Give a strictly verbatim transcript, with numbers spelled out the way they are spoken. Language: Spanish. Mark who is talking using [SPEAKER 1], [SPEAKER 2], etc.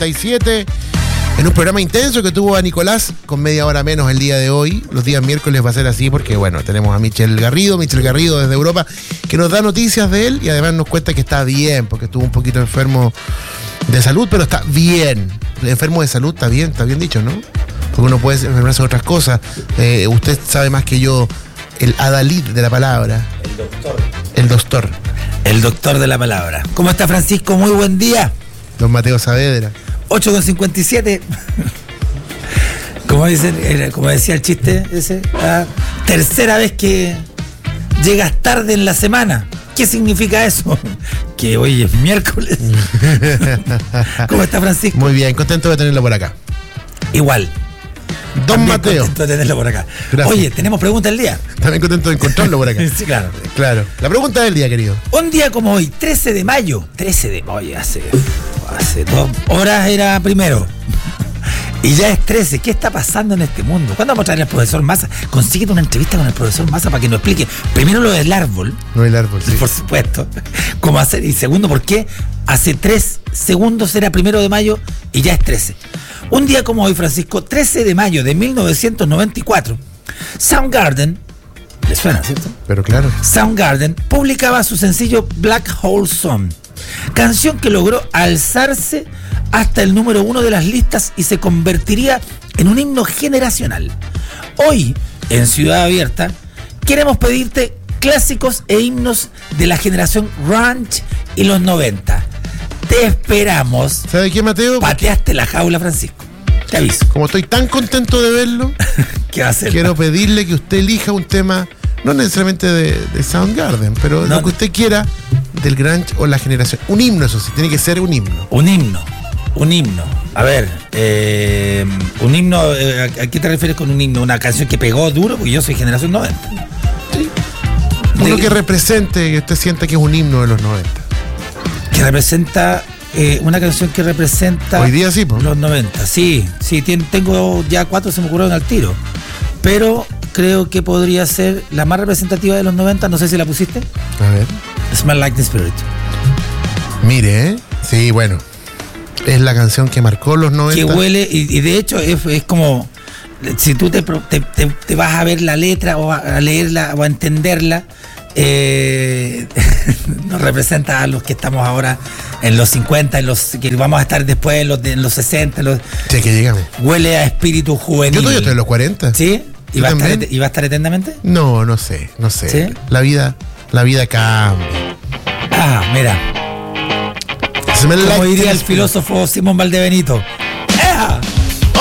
[SPEAKER 1] noventa y siete. En un programa intenso que tuvo a Nicolás con media hora menos el día de hoy. Los días miércoles va a ser así porque, bueno, tenemos a Michel Garrido, Michel Garrido desde Europa, que nos da noticias de él y además nos cuenta que está bien, porque estuvo un poquito enfermo de salud, pero está bien. Enfermo de salud está bien, está bien dicho, ¿no? Porque uno puede enfermarse de otras cosas. Eh, usted sabe más que yo el adalid de la palabra.
[SPEAKER 2] El doctor.
[SPEAKER 1] El doctor.
[SPEAKER 2] El doctor de la palabra. ¿Cómo está, Francisco? Muy buen día.
[SPEAKER 1] Don Mateo Saavedra.
[SPEAKER 2] ocho con cincuenta y siete. Como dicen, como decía el chiste ese, la tercera vez que llegas tarde en la semana. ¿Qué significa eso? Que hoy es miércoles. ¿Cómo está, Francisco?
[SPEAKER 1] Muy bien, contento de tenerlo por acá.
[SPEAKER 2] Igual.
[SPEAKER 1] Don
[SPEAKER 2] También
[SPEAKER 1] Mateo.
[SPEAKER 2] Contento de tenerlo por acá.
[SPEAKER 1] Gracias.
[SPEAKER 2] Oye, tenemos pregunta del día.
[SPEAKER 1] También contento de encontrarlo por acá.
[SPEAKER 2] Sí, claro.
[SPEAKER 1] Claro. La pregunta del día, querido.
[SPEAKER 2] Un día como hoy, trece de mayo. trece de mayo, hace, hace dos horas era primero. Y ya es trece. ¿Qué está pasando en este mundo? ¿Cuándo vamos a traer al profesor Massa? Consíguete una entrevista con el profesor Massa para que nos explique primero lo del árbol.
[SPEAKER 1] No el árbol, sí.
[SPEAKER 2] Por supuesto. ¿Cómo hacer? Y segundo, ¿por qué hace tres segundos era primero de mayo y ya es trece? Un día como hoy, Francisco, trece de mayo de mil novecientos noventa y cuatro, Soundgarden, ¿le suena, cierto?
[SPEAKER 1] Pero claro.
[SPEAKER 2] Soundgarden publicaba su sencillo Black Hole Sun, canción que logró alzarse hasta el número uno de las listas y se convertiría en un himno generacional. Hoy, en Ciudad Abierta, queremos pedirte clásicos e himnos de la generación grunge y los noventa. Te esperamos.
[SPEAKER 1] ¿Sabe qué, Mateo?
[SPEAKER 2] Pateaste la jaula, Francisco. Te aviso.
[SPEAKER 1] Como estoy tan contento de verlo,
[SPEAKER 2] ¿Qué va a hacer?
[SPEAKER 1] quiero pedirle que usted elija un tema, no necesariamente de, de Soundgarden, pero
[SPEAKER 2] No.
[SPEAKER 1] lo que usted quiera del grunge o la generación. Un himno, eso sí, tiene que ser un himno.
[SPEAKER 2] Un himno. Un himno. A ver, eh, un himno, eh, ¿a qué te refieres con un himno? ¿Una canción que pegó duro? Porque yo soy generación noventa.
[SPEAKER 1] Sí. Uno
[SPEAKER 2] De-
[SPEAKER 1] que represente, que usted sienta que es un himno de los noventa.
[SPEAKER 2] Que representa, eh, una canción que representa
[SPEAKER 1] Hoy día sí, po.
[SPEAKER 2] los noventa. Sí, sí, tien- tengo ya cuatro, se me ocurrieron al tiro. Pero creo que podría ser la más representativa de los noventa, no sé si la pusiste.
[SPEAKER 1] A ver.
[SPEAKER 2] Smell Like the Spirit.
[SPEAKER 1] Mire, ¿eh? Sí, bueno. Es la canción que marcó los noventa.
[SPEAKER 2] Que huele, y, y de hecho es, es como, si tú te, pro- te, te- te vas a ver la letra o a, a leerla o a entenderla, eh, nos representa a los que estamos ahora en los cincuenta, en los que vamos a estar después en los, de- en los sesenta, en los,
[SPEAKER 1] Sí, que llegamos.
[SPEAKER 2] huele a espíritu juvenil.
[SPEAKER 1] Yo todavía estoy en los cuarenta.
[SPEAKER 2] ¿Sí? ¿Y
[SPEAKER 1] Yo
[SPEAKER 2] va, a estar,
[SPEAKER 1] también.
[SPEAKER 2] et- ¿Y va a estar eternamente?
[SPEAKER 1] No, no sé, no sé.
[SPEAKER 2] ¿Sí?
[SPEAKER 1] La vida, la vida cambia.
[SPEAKER 2] Ah, mira,
[SPEAKER 1] Smell
[SPEAKER 2] como
[SPEAKER 1] like
[SPEAKER 2] diría
[SPEAKER 1] teen
[SPEAKER 2] el
[SPEAKER 1] spirit.
[SPEAKER 2] filósofo Simón Valdebenito,